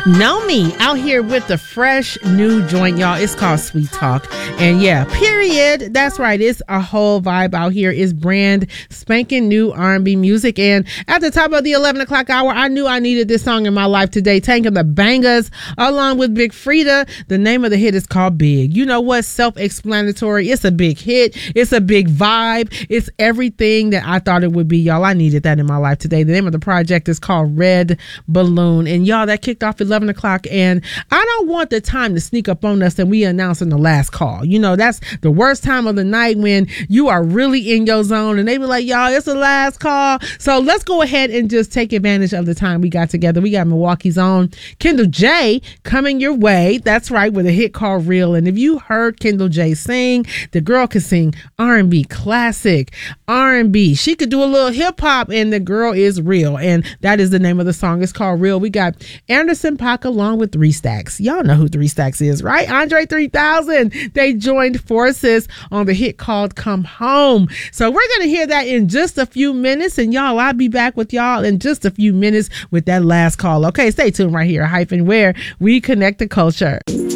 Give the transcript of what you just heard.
Know Me out here with the fresh new joint, y'all. It's called Sweet Talk. And yeah, period. That's right. It's a whole vibe out here. It's brand spanking new R&B music. And at the top of the 11 o'clock hour, I knew I needed this song in my life today. Tank and the Bangers along with Big Frida. The name of the hit is called Big. You know what? Self-explanatory. It's a big hit. It's a big vibe. It's everything that I thought it would be, y'all. I needed that in my life today. The name of the project is called Red Balloon. And y'all, that kicked off 11 o'clock, and I don't want the time to sneak up on us and we announcing the last call. You know, that's the worst time of the night when you are really in your zone and they be like, y'all, it's the last call. So let's go ahead and just take advantage of the time we got together. We got Milwaukee's own Kendall J coming your way. That's right, with a hit called Real. And if you heard Kendall J sing, the girl can sing R&B, classic R&B. She could do a little hip hop, and the girl is real. And that is the name of the song. It's called Real. We got Anderson .Paak along with 3 Stacks. Y'all know who 3 Stacks is, right? Andre 3000. They joined forces on the hit called Come Home. So we're going to hear that in just a few minutes. And y'all, I'll be back with y'all in just a few minutes with that last call. Okay, stay tuned right here, Hyphen, where we connect the culture.